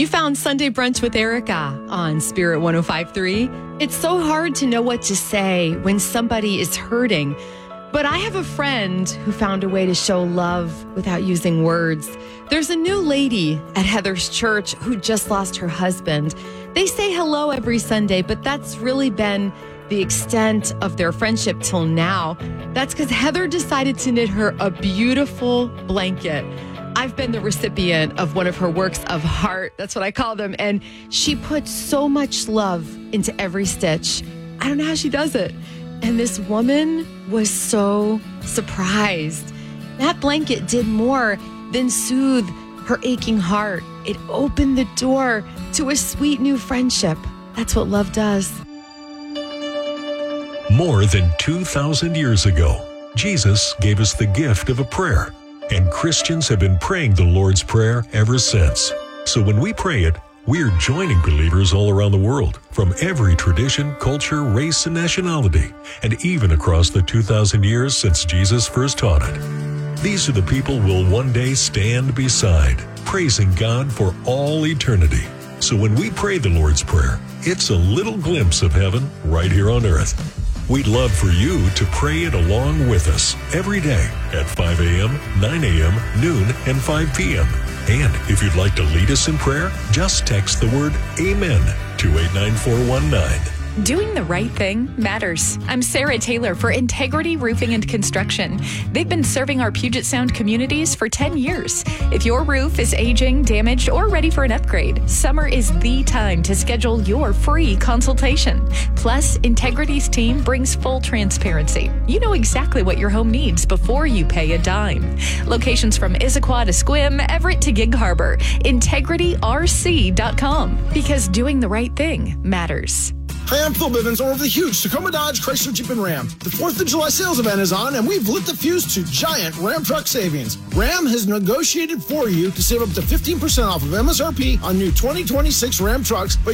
You found Sunday Brunch with Erica on Spirit 105.3. It's so hard to know what to say when somebody is hurting, but I have a friend who found a way to show love without using words. There's a new lady at Heather's church who just lost her husband. They say hello every Sunday, but that's really been the extent of their friendship till now. That's because Heather decided to knit her a beautiful blanket. I've been the recipient of one of her works of art. That's what I call them. And she puts so much love into every stitch. I don't know how she does it. And this woman was so surprised. That blanket did more than soothe her aching heart. It opened the door to a sweet new friendship. That's what love does. More than 2,000 years ago, Jesus gave us the gift of a prayer. And Christians have been praying the Lord's Prayer ever since. So when we pray it, we're joining believers all around the world, from every tradition, culture, race, and nationality, and even across the 2,000 years since Jesus first taught it. These are the people we'll one day stand beside, praising God for all eternity. So when we pray the Lord's Prayer, it's a little glimpse of heaven right here on earth. We'd love for you to pray it along with us every day at 5 a.m., 9 a.m., noon, and 5 p.m. And if you'd like to lead us in prayer, just text the word AMEN to 89419. Doing the right thing matters. I'm Sarah Taylor for Integrity Roofing and Construction. They've been serving our Puget Sound communities for 10 years. If your roof is aging, damaged, or ready for an upgrade, summer is the time to schedule your free consultation. Plus, Integrity's team brings full transparency. You know exactly what your home needs before you pay a dime. Locations from Issaquah to Sequim, Everett to Gig Harbor. IntegrityRC.com. Because doing the right thing matters. Hi, I'm Phil Bivens, owner of the huge Tacoma Dodge Chrysler Jeep and Ram. The 4th of July sales event is on, and we've lit the fuse to giant Ram truck savings. Ram has negotiated for you to save up to 15% off of MSRP on new 2026 Ram trucks, but